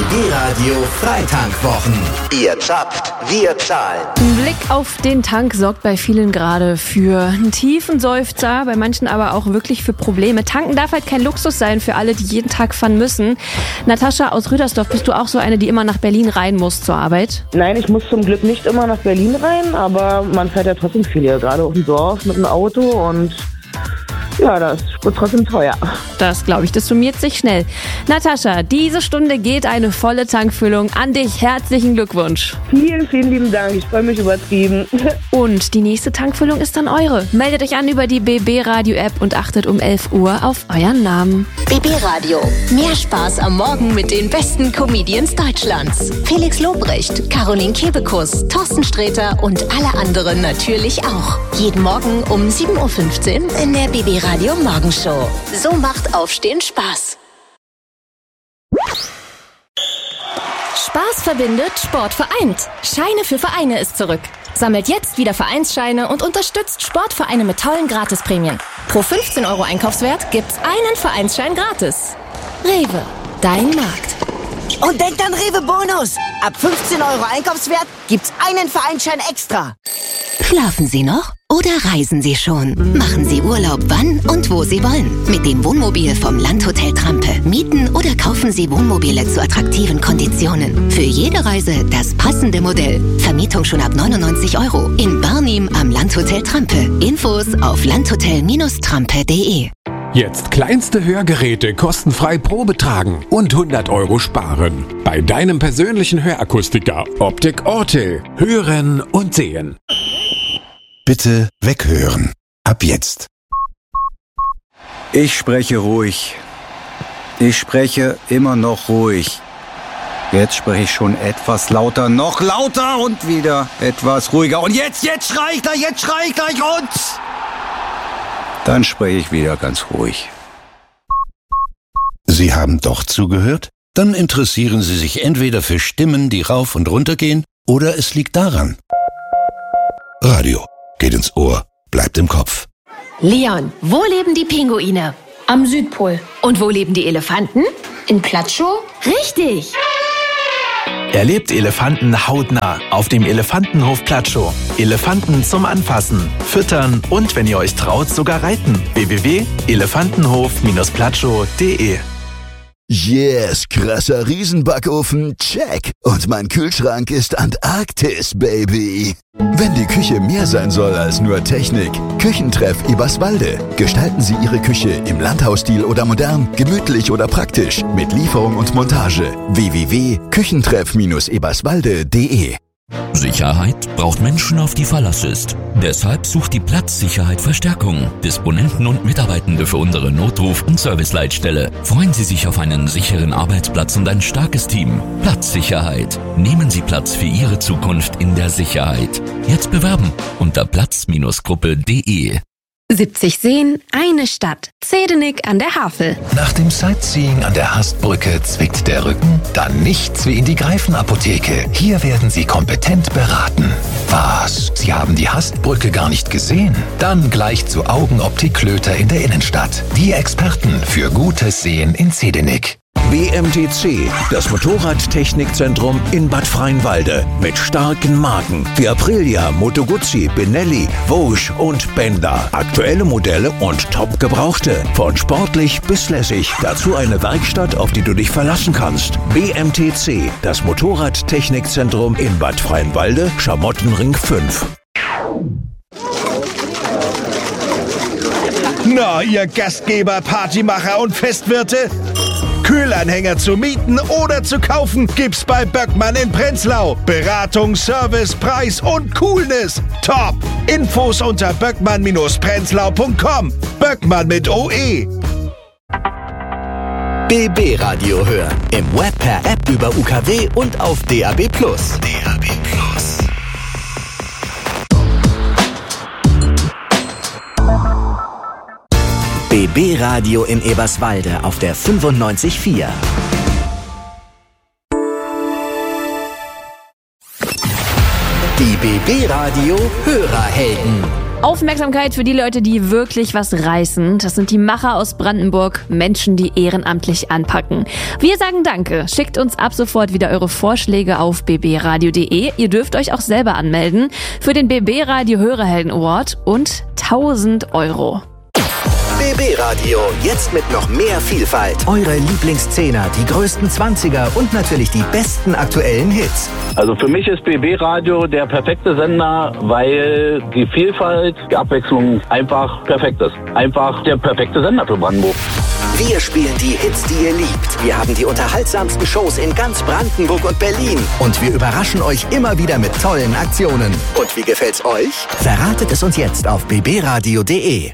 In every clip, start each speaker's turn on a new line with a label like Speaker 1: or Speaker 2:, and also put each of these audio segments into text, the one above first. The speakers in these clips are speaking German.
Speaker 1: BB Radio Freitankwochen. Ihr zapft, wir zahlen.
Speaker 2: Ein Blick auf den Tank sorgt bei vielen gerade für einen tiefen Seufzer, bei manchen aber auch wirklich für Probleme. Tanken darf halt kein Luxus sein für alle, die jeden Tag fahren müssen. Natascha aus Rüdersdorf, bist du auch so eine, die immer nach Berlin rein muss zur Arbeit?
Speaker 3: Nein, ich muss zum Glück nicht immer nach Berlin rein, aber man fährt ja trotzdem viel hier, gerade auf dem Dorf mit dem Auto und ja, das wird trotzdem teuer.
Speaker 2: Das glaube ich, das summiert sich schnell. Natascha, diese Stunde geht eine volle Tankfüllung an dich. Herzlichen Glückwunsch.
Speaker 3: Vielen, vielen lieben Dank. Ich freue mich übertrieben.
Speaker 2: Und die nächste Tankfüllung ist dann eure. Meldet euch an über die BB Radio App und achtet um 11 Uhr auf euren Namen.
Speaker 4: BB Radio. Mehr Spaß am Morgen mit den besten Comedians Deutschlands. Felix Lobrecht, Caroline Kebekus, Thorsten Sträter und alle anderen natürlich auch. Jeden Morgen um 7.15 Uhr in der BB Radio Morgenshow. So macht Aufstehen Spaß.
Speaker 5: Spaß verbindet, Sport vereint. Scheine für Vereine ist zurück. Sammelt jetzt wieder Vereinsscheine und unterstützt Sportvereine mit tollen Gratisprämien. Pro 15 € Einkaufswert gibt's einen Vereinsschein gratis. Rewe, dein Markt.
Speaker 6: Und denkt an Rewe Bonus. Ab 15 € Einkaufswert gibt's einen Vereinsschein extra.
Speaker 4: Schlafen Sie noch oder reisen Sie schon? Machen Sie Urlaub, wann und wo Sie wollen. Mit dem Wohnmobil vom Landhotel Trampe. Mieten oder kaufen Sie Wohnmobile zu attraktiven Konditionen. Für jede Reise das passende Modell. Vermietung schon ab 99 € in Barnim am Landhotel Trampe. Infos auf landhotel-trampe.de.
Speaker 7: Jetzt kleinste Hörgeräte kostenfrei Probe tragen und 100 € sparen. Bei deinem persönlichen Hörakustiker Optik Ortel. Hören und sehen.
Speaker 8: Bitte weghören. Ab jetzt.
Speaker 9: Ich spreche ruhig. Ich spreche immer noch ruhig. Jetzt spreche ich schon etwas lauter, noch lauter und wieder etwas ruhiger. Und jetzt schrei ich gleich und... Dann spreche ich wieder ganz ruhig.
Speaker 8: Sie haben doch zugehört? Dann interessieren Sie sich entweder für Stimmen, die rauf und runter gehen, oder es liegt daran. Radio. Geht ins Ohr, bleibt im Kopf.
Speaker 10: Leon, wo leben die Pinguine?
Speaker 11: Am Südpol.
Speaker 10: Und wo leben die Elefanten?
Speaker 11: In Platschow?
Speaker 10: Richtig!
Speaker 12: Erlebt Elefanten hautnah auf dem Elefantenhof Platschow. Elefanten zum Anfassen, füttern und, wenn ihr euch traut, sogar reiten. www.elefantenhof-platschow.de.
Speaker 13: Yes, krasser Riesenbackofen, check. Und mein Kühlschrank ist Antarktis, Baby. Wenn die Küche mehr sein soll als nur Technik, Küchentreff Eberswalde. Gestalten Sie Ihre Küche im Landhausstil oder modern, gemütlich oder praktisch, mit Lieferung und Montage. www.küchentreff-eberswalde.de.
Speaker 14: Sicherheit braucht Menschen, auf die Verlass ist. Deshalb sucht die Platzsicherheit Verstärkung. Disponenten und Mitarbeitende für unsere Notruf- und Serviceleitstelle. Freuen Sie sich auf einen sicheren Arbeitsplatz und ein starkes Team. Platzsicherheit. Nehmen Sie Platz für Ihre Zukunft in der Sicherheit. Jetzt bewerben unter platz-gruppe.de.
Speaker 15: 70 Seen, eine Stadt. Zedenik an der Havel.
Speaker 16: Nach dem Sightseeing an der Hastbrücke zwickt der Rücken? Dann nichts wie in die Greifenapotheke. Hier werden Sie kompetent beraten. Was? Sie haben die Hastbrücke gar nicht gesehen? Dann gleich zu Augenoptik Klöter in der Innenstadt. Die Experten für gutes Sehen in Zedenik.
Speaker 17: BMTC, das Motorradtechnikzentrum in Bad Freienwalde. Mit starken Marken wie Aprilia, Moto Guzzi, Benelli, Vosges und Bender. Aktuelle Modelle und top gebrauchte. Von sportlich bis lässig. Dazu eine Werkstatt, auf die du dich verlassen kannst. BMTC, das Motorradtechnikzentrum in Bad Freienwalde, Schamottenring 5.
Speaker 18: Na, ihr Gastgeber, Partymacher und Festwirte? Kühlanhänger zu mieten oder zu kaufen gibt's bei Böckmann in Prenzlau. Beratung, Service, Preis und Coolness. Top! Infos unter böckmann-prenzlau.com. Böckmann mit OE.
Speaker 1: BB Radio hören. Im Web per App über UKW und auf DAB+. DAB+. BB Radio in Eberswalde auf der 95.4. Die BB Radio Hörerhelden.
Speaker 2: Aufmerksamkeit für die Leute, die wirklich was reißen. Das sind die Macher aus Brandenburg, Menschen, die ehrenamtlich anpacken. Wir sagen Danke. Schickt uns ab sofort wieder eure Vorschläge auf bbradio.de. Ihr dürft euch auch selber anmelden für den BB Radio Hörerhelden Award und 1.000 €.
Speaker 1: BB Radio, jetzt mit noch mehr Vielfalt. Eure Lieblingszehner, die größten 20er und natürlich die besten aktuellen Hits.
Speaker 19: Also für mich ist BB Radio der perfekte Sender, weil die Vielfalt, die Abwechslung einfach perfekt ist. Einfach der perfekte Sender für Brandenburg.
Speaker 1: Wir spielen die Hits, die ihr liebt. Wir haben die unterhaltsamsten Shows in ganz Brandenburg und Berlin. Und wir überraschen euch immer wieder mit tollen Aktionen. Und wie gefällt's euch? Verratet es uns jetzt auf bbradio.de.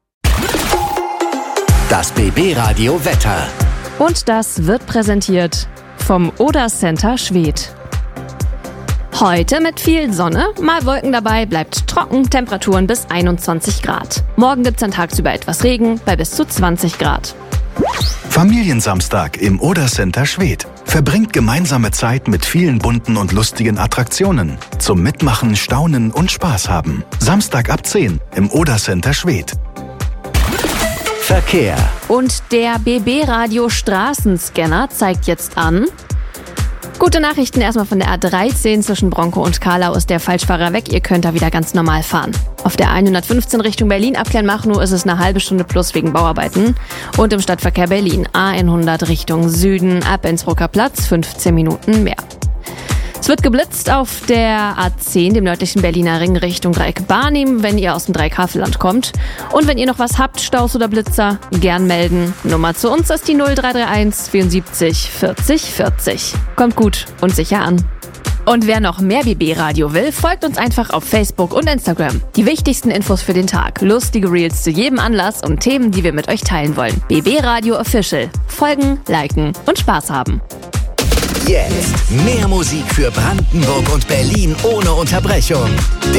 Speaker 1: Das BB Radio Wetter.
Speaker 2: Und das wird präsentiert vom Oder Center Schwedt. Heute mit viel Sonne, mal Wolken dabei, bleibt trocken, Temperaturen bis 21 Grad. Morgen gibt's dann tagsüber etwas Regen bei bis zu 20 Grad.
Speaker 20: Familiensamstag im Oder Center Schwedt. Verbringt gemeinsame Zeit mit vielen bunten und lustigen Attraktionen. Zum Mitmachen, Staunen und Spaß haben. Samstag ab 10 im Oder Center Schwedt.
Speaker 1: Verkehr.
Speaker 2: Und der BB Radio Straßenscanner zeigt jetzt an. Gute Nachrichten erstmal von der A13 zwischen Bronco und Kahlau ist der Falschfahrer weg. Ihr könnt da wieder ganz normal fahren. Auf der 115 Richtung Berlin ab Kleinmachnow ist es eine halbe Stunde plus wegen Bauarbeiten. Und im Stadtverkehr Berlin A100 Richtung Süden ab Innsbrucker Platz 15 Minuten mehr. Es wird geblitzt auf der A10, dem nördlichen Berliner Ring Richtung Dreieck Barnim, wenn ihr aus dem Dreieck-Havelland kommt. Und wenn ihr noch was habt, Staus oder Blitzer, gern melden. Nummer zu uns ist die 0331 74 40 40. Kommt gut und sicher an. Und wer noch mehr BB Radio will, folgt uns einfach auf Facebook und Instagram. Die wichtigsten Infos für den Tag, lustige Reels zu jedem Anlass und Themen, die wir mit euch teilen wollen. BB Radio Official. Folgen, liken und Spaß haben.
Speaker 1: Jetzt mehr Musik für Brandenburg und Berlin ohne Unterbrechung.